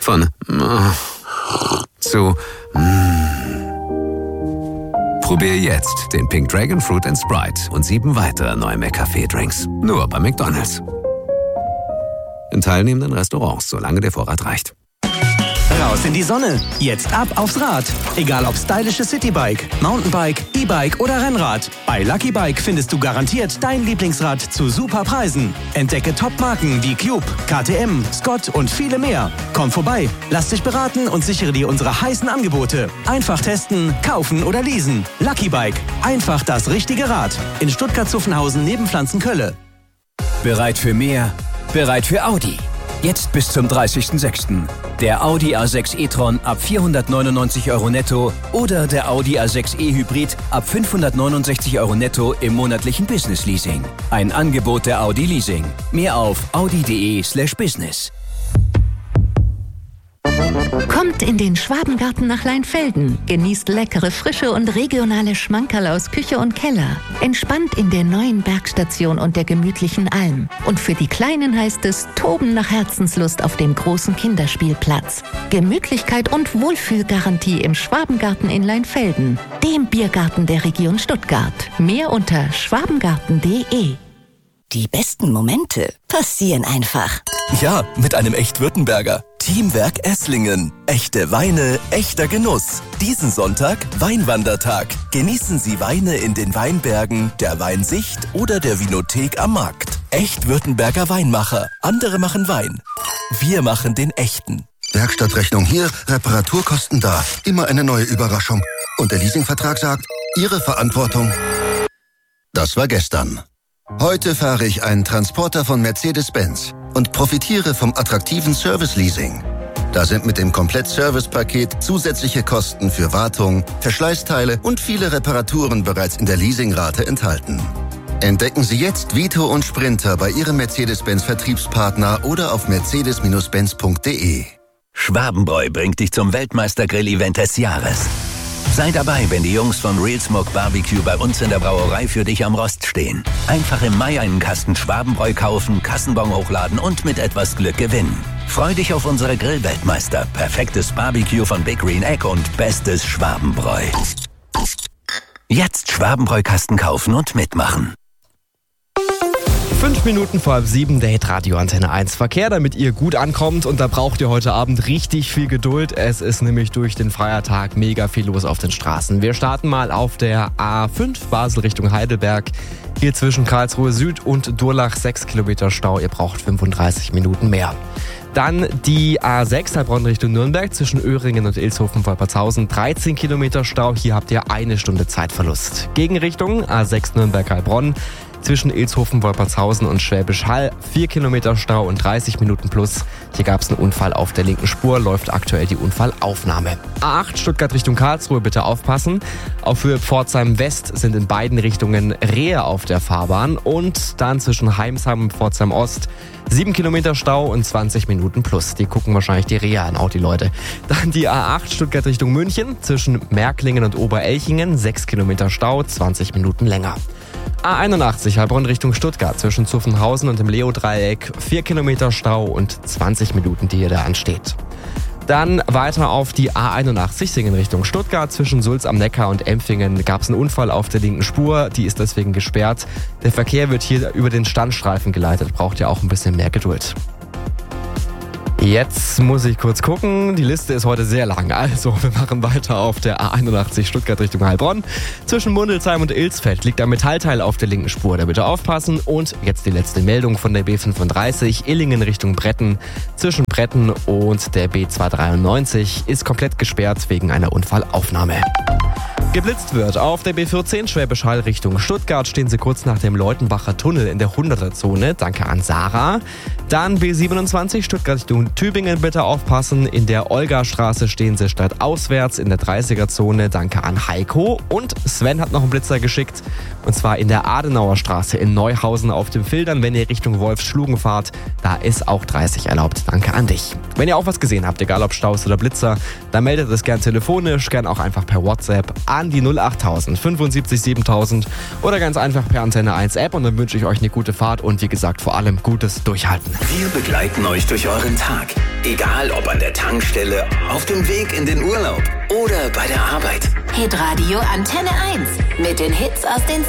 Von zu Probier jetzt den Pink Dragon Fruit & Sprite und 7 weitere neue McCafé-Drinks. Nur bei McDonald's. In teilnehmenden Restaurants, solange der Vorrat reicht. Raus in die Sonne. Jetzt ab aufs Rad. Egal ob stylische Citybike, Mountainbike, E-Bike oder Rennrad. Bei Lucky Bike findest du garantiert dein Lieblingsrad zu super Preisen. Entdecke Top-Marken wie Cube, KTM, Scott und viele mehr. Komm vorbei, lass dich beraten und sichere dir unsere heißen Angebote. Einfach testen, kaufen oder leasen. Lucky Bike. Einfach das richtige Rad. In Stuttgart-Zuffenhausen neben Pflanzenkölle. Bereit für mehr? Bereit für Audi. Jetzt bis zum 30.06. Der Audi A6 e-tron ab 499 € netto oder der Audi A6 e-Hybrid ab 569 € netto im monatlichen Business-Leasing. Ein Angebot der Audi Leasing. Mehr auf audi.de/business. Kommt in den Schwabengarten nach Leinfelden. Genießt leckere, frische und regionale Schmankerl aus Küche und Keller. Entspannt in der neuen Bergstation und der gemütlichen Alm. Und für die Kleinen heißt es Toben nach Herzenslust auf dem großen Kinderspielplatz. Gemütlichkeit und Wohlfühlgarantie im Schwabengarten in Leinfelden, dem Biergarten der Region Stuttgart. Mehr unter schwabengarten.de. Die besten Momente passieren einfach. Ja, mit einem Echt-Württemberger. Teamwerk Esslingen. Echte Weine, echter Genuss. Diesen Sonntag Weinwandertag. Genießen Sie Weine in den Weinbergen, der Weinsicht oder der Winothek am Markt. Echt-Württemberger Weinmacher. Andere machen Wein. Wir machen den echten. Werkstattrechnung hier, Reparaturkosten da. Immer eine neue Überraschung. Und der Leasingvertrag sagt, Ihre Verantwortung. Das war gestern. Heute fahre ich einen Transporter von Mercedes-Benz und profitiere vom attraktiven Service-Leasing. Da sind mit dem Komplett-Service-Paket zusätzliche Kosten für Wartung, Verschleißteile und viele Reparaturen bereits in der Leasingrate enthalten. Entdecken Sie jetzt Vito und Sprinter bei Ihrem Mercedes-Benz-Vertriebspartner oder auf mercedes-benz.de. Schwabenbräu bringt dich zum Weltmeister-Grill-Event des Jahres. Sei dabei, wenn die Jungs von Real Smoke Barbecue bei uns in der Brauerei für dich am Rost stehen. Einfach im Mai einen Kasten Schwabenbräu kaufen, Kassenbon hochladen und mit etwas Glück gewinnen. Freu dich auf unsere Grillweltmeister, perfektes Barbecue von Big Green Egg und bestes Schwabenbräu. Jetzt Schwabenbräu-Kasten kaufen und mitmachen. 5 Minuten vor halb 7, der Hitradio Antenne 1 Verkehr, damit ihr gut ankommt. Und da braucht ihr heute Abend richtig viel Geduld. Es ist nämlich durch den Feiertag mega viel los auf den Straßen. Wir starten mal auf der A5 Basel Richtung Heidelberg. Hier zwischen Karlsruhe Süd und Durlach 6 Kilometer Stau. Ihr braucht 35 Minuten mehr. Dann die A6 Heilbronn Richtung Nürnberg zwischen Öhringen und Ilshofen-Wolpertshausen 13 Kilometer Stau. Hier habt ihr 1 Stunde Zeitverlust. Gegenrichtung A6 Nürnberg-Heilbronn zwischen Ilshofen-Wolpertshausen und Schwäbisch Hall 4 Kilometer Stau und 30 Minuten plus. Hier gab es einen Unfall auf der linken Spur, läuft aktuell die Unfallaufnahme. A8 Stuttgart Richtung Karlsruhe, bitte aufpassen. Auf Höhe Pforzheim West sind in beiden Richtungen Rehe auf der Fahrbahn und dann zwischen Heimsheim und Pforzheim Ost 7 Kilometer Stau und 20 Minuten plus. Die gucken wahrscheinlich die Rehe an, auch die Leute. Dann die A8 Stuttgart Richtung München zwischen Märklingen und Oberelchingen 6 Kilometer Stau, 20 Minuten länger. A81 Heilbronn Richtung Stuttgart zwischen Zuffenhausen und dem Leo-Dreieck 4 Kilometer Stau und 20 Minuten, die hier da ansteht. Dann weiter auf die A81 Singen Richtung Stuttgart zwischen Sulz am Neckar und Empfingen gab es einen Unfall auf der linken Spur, die ist deswegen gesperrt. Der Verkehr wird hier über den Standstreifen geleitet, braucht ja auch ein bisschen mehr Geduld. Jetzt muss ich kurz gucken. Die Liste ist heute sehr lang. Also, wir machen weiter auf der A81 Stuttgart Richtung Heilbronn. Zwischen Mundelsheim und Ilsfeld liegt ein Metallteil auf der linken Spur. Da bitte aufpassen. Und jetzt die letzte Meldung von der B35 Illingen Richtung Bretten. Zwischen Bretten und der B293 ist komplett gesperrt wegen einer Unfallaufnahme. Geblitzt wird. Auf der B14 Schwäbisch Hall Richtung Stuttgart stehen Sie kurz nach dem Leutenbacher Tunnel in der 100er-Zone. Danke an Sarah. Dann B27 Stuttgart Richtung Tübingen, bitte aufpassen. In der Olgastraße stehen Sie stadtauswärts in der 30er-Zone. Danke an Heiko. Und Sven hat noch einen Blitzer geschickt. Und zwar in der Adenauer Straße in Neuhausen auf dem Filtern, wenn ihr Richtung Wolfsschlugen fahrt. Da ist auch 30 erlaubt. Danke an dich. Wenn ihr auch was gesehen habt, egal ob Staus oder Blitzer, dann meldet es gern telefonisch, gern auch einfach per WhatsApp an die 08000 75 7000 oder ganz einfach per Antenne 1 App und dann wünsche ich euch eine gute Fahrt und wie gesagt vor allem gutes Durchhalten. Wir begleiten euch durch euren Tag. Egal ob an der Tankstelle, auf dem Weg in den Urlaub oder bei der Arbeit. Hitradio Antenne 1 mit den Hits aus den